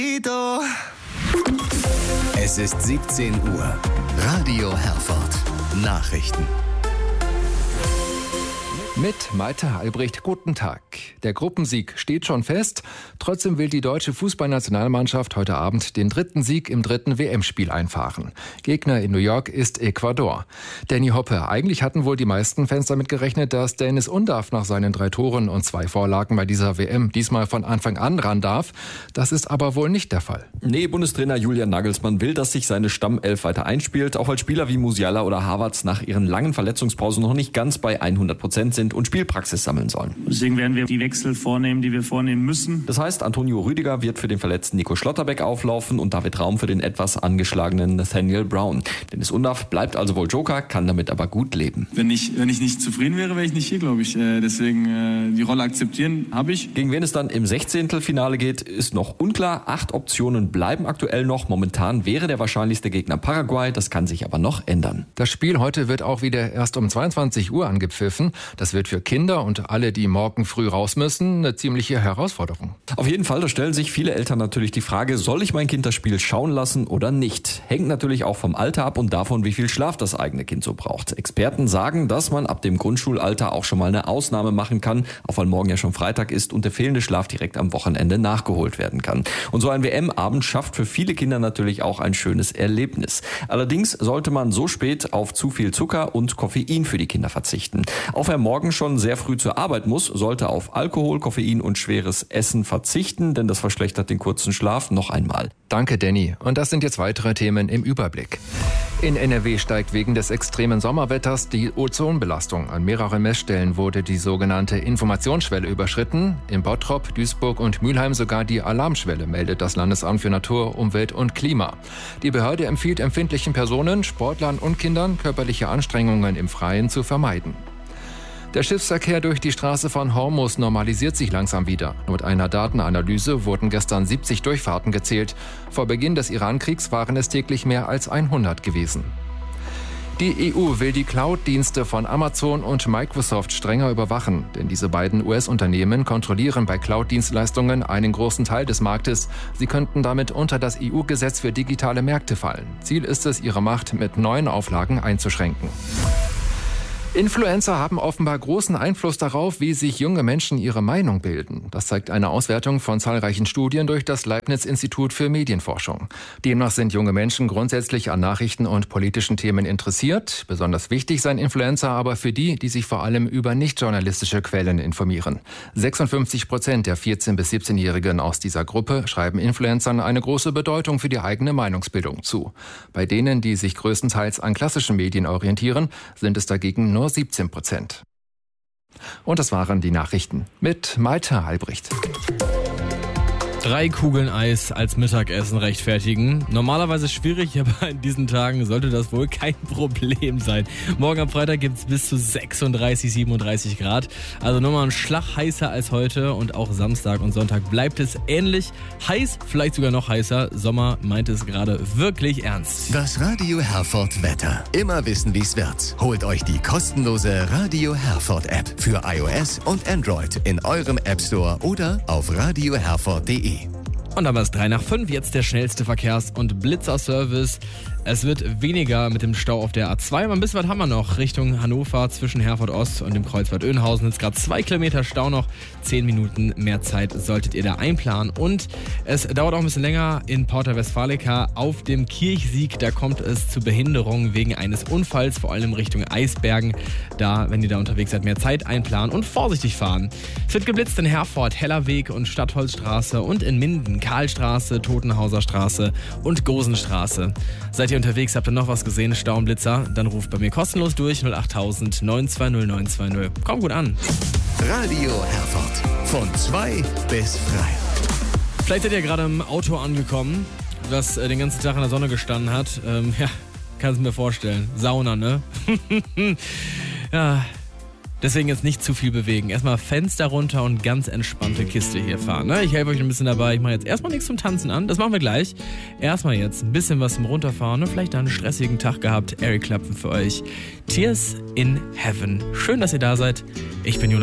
Es ist 17 Uhr. Radio Herford. Nachrichten. Mit Malte Albrecht, guten Tag. Der Gruppensieg steht schon fest. Trotzdem will die deutsche Fußballnationalmannschaft heute Abend den dritten Sieg im dritten WM-Spiel einfahren. Gegner in New York ist Ecuador. Danny Hoppe, eigentlich hatten wohl die meisten Fans damit gerechnet, dass Dennis Undav nach seinen 3 Toren und 2 Vorlagen bei dieser WM diesmal von Anfang an ran darf. Das ist aber wohl nicht der Fall. Nee, Bundestrainer Julian Nagelsmann will, dass sich seine Stammelf weiter einspielt, auch weil Spieler wie Musiala oder Havertz nach ihren langen Verletzungspausen noch nicht ganz bei 100% sind und Spielpraxis sammeln sollen. Deswegen werden wir die Wechsel vornehmen, die wir vornehmen müssen. Das heißt, Antonio Rüdiger wird für den verletzten Nico Schlotterbeck auflaufen und David Raum für den etwas angeschlagenen Nathaniel Brown. Dennis Undav bleibt also wohl Joker, kann damit aber gut leben. Wenn ich nicht zufrieden wäre, wäre ich nicht hier, glaube ich. Deswegen die Rolle akzeptieren habe ich. Gegen wen es dann im 16. Finale geht, ist noch unklar. 8 Optionen bleiben aktuell noch. Momentan wäre der wahrscheinlichste Gegner Paraguay. Das kann sich aber noch ändern. Das Spiel heute wird auch wieder erst um 22 Uhr angepfiffen. Das wird für Kinder und alle, die morgen früh raus müssen, eine ziemliche Herausforderung. Auf jeden Fall, da stellen sich viele Eltern natürlich die Frage, soll ich mein Kind das Spiel schauen lassen oder nicht? Hängt natürlich auch vom Alter ab und davon, wie viel Schlaf das eigene Kind so braucht. Experten sagen, dass man ab dem Grundschulalter auch schon mal eine Ausnahme machen kann, auch weil morgen ja schon Freitag ist und der fehlende Schlaf direkt am Wochenende nachgeholt werden kann. Und so ein WM-Abend schafft für viele Kinder natürlich auch ein schönes Erlebnis. Allerdings sollte man so spät auf zu viel Zucker und Koffein für die Kinder verzichten. Auch wer morgen schon sehr früh zur Arbeit muss, sollte auf Alkohol, Koffein und schweres Essen verzichten, denn das verschlechtert den kurzen Schlaf noch einmal. Danke, Danny. Und das sind jetzt weitere Themen im Überblick. In NRW steigt wegen des extremen Sommerwetters die Ozonbelastung. An mehreren Messstellen wurde die sogenannte Informationsschwelle überschritten. In Bottrop, Duisburg und Mülheim sogar die Alarmschwelle, meldet das Landesamt für Natur, Umwelt und Klima. Die Behörde empfiehlt empfindlichen Personen, Sportlern und Kindern, körperliche Anstrengungen im Freien zu vermeiden. Der Schiffsverkehr durch die Straße von Hormuz normalisiert sich langsam wieder. Laut einer Datenanalyse wurden gestern 70 Durchfahrten gezählt. Vor Beginn des Iran-Kriegs waren es täglich mehr als 100 gewesen. Die EU will die Cloud-Dienste von Amazon und Microsoft strenger überwachen, denn diese beiden US-Unternehmen kontrollieren bei Cloud-Dienstleistungen einen großen Teil des Marktes. Sie könnten damit unter das EU-Gesetz für digitale Märkte fallen. Ziel ist es, ihre Macht mit neuen Auflagen einzuschränken. Influencer haben offenbar großen Einfluss darauf, wie sich junge Menschen ihre Meinung bilden. Das zeigt eine Auswertung von zahlreichen Studien durch das Leibniz-Institut für Medienforschung. Demnach sind junge Menschen grundsätzlich an Nachrichten und politischen Themen interessiert. Besonders wichtig seien Influencer aber für die, die sich vor allem über nicht-journalistische Quellen informieren. 56% der 14- bis 17-Jährigen aus dieser Gruppe schreiben Influencern eine große Bedeutung für die eigene Meinungsbildung zu. Bei denen, die sich größtenteils an klassischen Medien orientieren, sind es dagegen nur 17%. Und das waren die Nachrichten mit Malte Albrecht. 3 Kugeln Eis als Mittagessen rechtfertigen. Normalerweise schwierig, aber in diesen Tagen sollte das wohl kein Problem sein. Morgen am Freitag gibt es bis zu 36, 37 Grad. Also nochmal ein Schlag heißer als heute und auch Samstag und Sonntag bleibt es ähnlich heiß, vielleicht sogar noch heißer. Sommer meint es gerade wirklich ernst. Das Radio Herford Wetter. Immer wissen, wie es wird. Holt euch die kostenlose Radio Herford App für iOS und Android in eurem App Store oder auf radioherford.de. Und dann war es 3:05, jetzt der schnellste Verkehrs- und Blitzerservice. Es wird weniger mit dem Stau auf der A2. Mal ein bisschen was haben wir noch Richtung Hannover zwischen Herford Ost und dem Kreuzbad Oeynhausen. Jetzt gerade 2 Kilometer Stau noch. 10 Minuten mehr Zeit solltet ihr da einplanen. Und es dauert auch ein bisschen länger in Porta Westfalica auf dem Kirchsieg. Da kommt es zu Behinderungen wegen eines Unfalls, vor allem Richtung Eisbergen. Da, wenn ihr da unterwegs seid, mehr Zeit einplanen und vorsichtig fahren. Es wird geblitzt in Herford, Hellerweg und Stadtholzstraße und in Minden, Karlstraße, Totenhauser Straße und Gosenstraße. Seid ihr unterwegs, habt ihr noch was gesehen, Stau und Blitzer, dann ruft bei mir kostenlos durch 08000 920 920. Kommt gut an. Radio Herford. Von 2 bis 3. Vielleicht seid ihr gerade im Auto angekommen, das den ganzen Tag in der Sonne gestanden hat. Ja, kann es mir vorstellen. Sauna, ne? Ja. Deswegen jetzt nicht zu viel bewegen. Erstmal Fenster runter und ganz entspannte Kiste hier fahren. Ne? Ich helfe euch ein bisschen dabei. Ich mache jetzt erstmal nichts zum Tanzen an. Das machen wir gleich. Erstmal jetzt ein bisschen was zum Runterfahren und vielleicht einen stressigen Tag gehabt. Eric Clapton für euch. Tears in Heaven. Schön, dass ihr da seid. Ich bin Jonas.